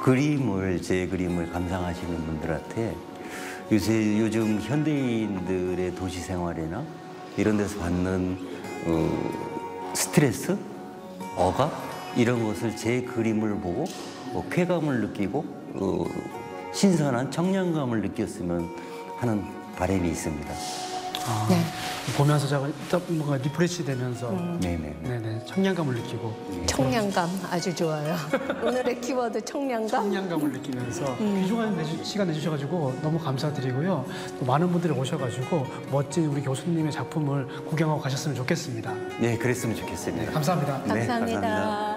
제 그림을 감상하시는 분들한테 요즘 현대인들의 도시 생활이나 이런 데서 받는 스트레스, 억압 이런 것을 제 그림을 보고 쾌감을 느끼고 신선한 청량감을 느꼈으면 하는 바람이 있습니다. 네. 보면서 제가 일단 뭔가 리프레시 되면서 네네. 청량감을 느끼고 청량감 아주 좋아요. 오늘의 키워드 청량감. 청량감을 느끼면서 귀중한 시간 내주셔가지고 너무 감사드리고요. 또 많은 분들이 오셔가지고 멋진 우리 교수님의 작품을 구경하고 가셨으면 좋겠습니다. 네, 그랬으면 좋겠습니다. 감사합니다. 감사합니다. 감사합니다.